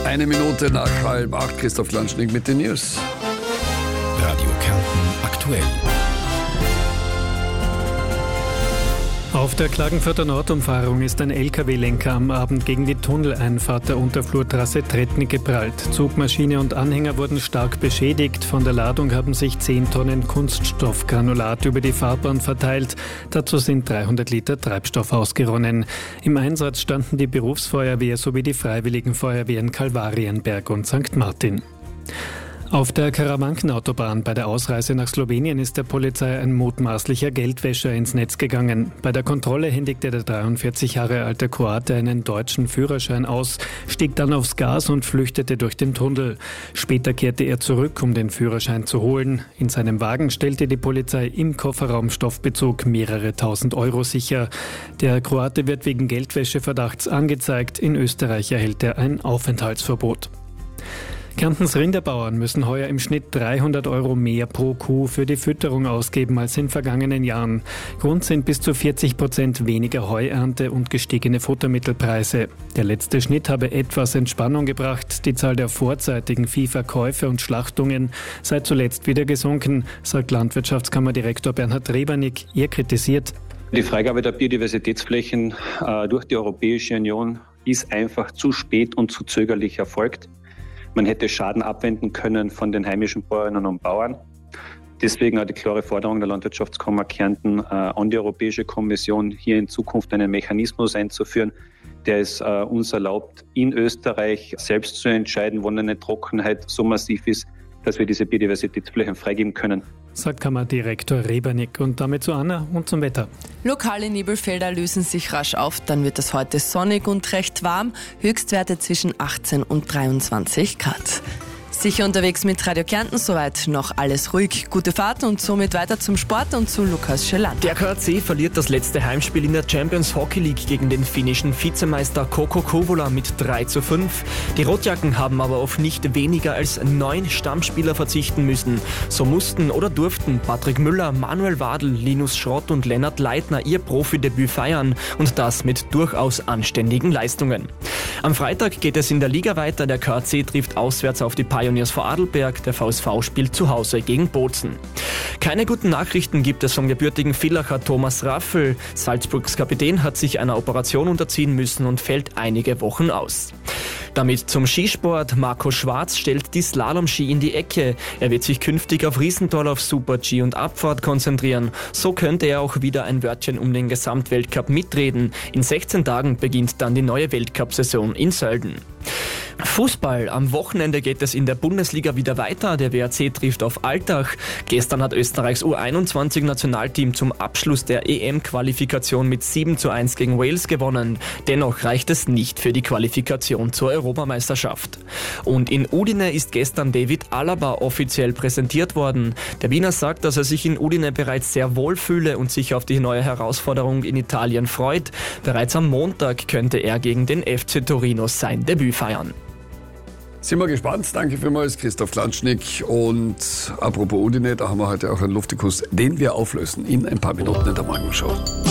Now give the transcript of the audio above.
Eine Minute nach 7:30, Christoph Landschnick mit den News. Radio Kärnten aktuell. Auf der Klagenfurter Nordumfahrung ist ein LKW-Lenker am Abend gegen die Tunneleinfahrt der Unterflurtrasse Tretnik geprallt. Zugmaschine und Anhänger wurden stark beschädigt. Von der Ladung haben sich 10 Tonnen Kunststoffgranulat über die Fahrbahn verteilt. Dazu sind 300 Liter Treibstoff ausgeronnen. Im Einsatz standen die Berufsfeuerwehr sowie die Freiwilligen Feuerwehren Kalvarienberg und St. Martin. Auf der Karawankenautobahn bei der Ausreise nach Slowenien ist der Polizei ein mutmaßlicher Geldwäscher ins Netz gegangen. Bei der Kontrolle händigte der 43 Jahre alte Kroate einen deutschen Führerschein aus, stieg dann aufs Gas und flüchtete durch den Tunnel. Später kehrte er zurück, um den Führerschein zu holen. In seinem Wagen stellte die Polizei im Kofferraum Stoffbezug mehrere tausend Euro sicher. Der Kroate wird wegen Geldwäscheverdachts angezeigt. In Österreich erhält er ein Aufenthaltsverbot. Kärntens Rinderbauern müssen heuer im Schnitt 300 Euro mehr pro Kuh für die Fütterung ausgeben als in vergangenen Jahren. Grund sind bis zu 40% weniger Heuernte und gestiegene Futtermittelpreise. Der letzte Schnitt habe etwas Entspannung gebracht. Die Zahl der vorzeitigen Viehverkäufe und Schlachtungen sei zuletzt wieder gesunken, sagt Landwirtschaftskammerdirektor Bernhard Rebernig. Er kritisiert: Die Freigabe der Biodiversitätsflächen durch die Europäische Union ist einfach zu spät und zu zögerlich erfolgt. Man hätte Schaden abwenden können von den heimischen Bäuerinnen und Bauern. Deswegen auch die klare Forderung der Landwirtschaftskammer Kärnten an die Europäische Kommission, hier in Zukunft einen Mechanismus einzuführen, der es uns erlaubt, in Österreich selbst zu entscheiden, wann eine Trockenheit so massiv ist, dass wir diese Biodiversitätsflächen freigeben können. Sagt Kammerdirektor Rebernig. Und damit zu Anna und zum Wetter. Lokale Nebelfelder lösen sich rasch auf, dann wird es heute sonnig und recht warm. Höchstwerte zwischen 18 und 23 Grad. Sicher unterwegs mit Radio Kärnten, soweit noch alles ruhig. Gute Fahrt und somit weiter zum Sport und zu Lukas Schelan. Der KAC verliert das letzte Heimspiel in der Champions Hockey League gegen den finnischen Vizemeister KK Kouvola mit 3:5. Die Rotjacken haben aber auf nicht weniger als 9 Stammspieler verzichten müssen. So mussten oder durften Patrick Müller, Manuel Wadl, Linus Schrott und Lennart Leitner ihr Profidebüt feiern und das mit durchaus anständigen Leistungen. Am Freitag geht es in der Liga weiter. Der KAC trifft auswärts auf die Pioneers Vorarlberg. Der VSV spielt zu Hause gegen Bozen. Keine guten Nachrichten gibt es vom gebürtigen Villacher Thomas Raffel. Salzburgs Kapitän hat sich einer Operation unterziehen müssen und fällt einige Wochen aus. Damit zum Skisport. Marco Schwarz stellt die Slalom-Ski in die Ecke. Er wird sich künftig auf Riesental, auf Super-G und Abfahrt konzentrieren. So könnte er auch wieder ein Wörtchen um den Gesamtweltcup mitreden. In 16 Tagen beginnt dann die neue Weltcup-Saison in Sölden. Fußball. Am Wochenende geht es in der Bundesliga wieder weiter. Der WRC trifft auf Altach. Gestern hat Österreichs U21-Nationalteam zum Abschluss der EM-Qualifikation mit 7:1 gegen Wales gewonnen. Dennoch reicht es nicht für die Qualifikation zur Europameisterschaft. Und in Udine ist gestern David Alaba offiziell präsentiert worden. Der Wiener sagt, dass er sich in Udine bereits sehr wohl fühle und sich auf die neue Herausforderung in Italien freut. Bereits am Montag könnte er gegen den FC Torino sein Debüt feiern. Sind wir gespannt. Danke vielmals, Christoph Landschnick. Und apropos Udine, da haben wir heute auch einen Luftikus, den wir auflösen in ein paar Minuten in der Morgenshow.